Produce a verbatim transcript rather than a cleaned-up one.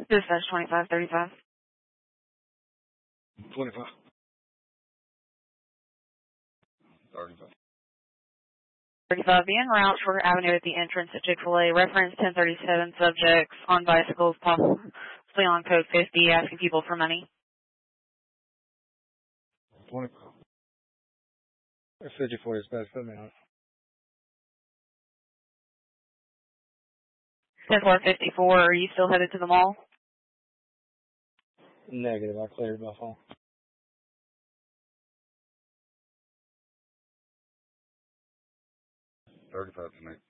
Dispatch twenty-five thirty-five. twenty-five. thirty-five. thirty-five, be en route Shorter Avenue at the entrance at Chick-fil-A. Reference ten thirty-seven, subjects on bicycles, possibly on code fifty, asking people for money. twenty-five. I said you for dispatch, put me on. ten four fifty-four, are you still headed to the mall? Negative, I cleared my phone. thirty-five tonight.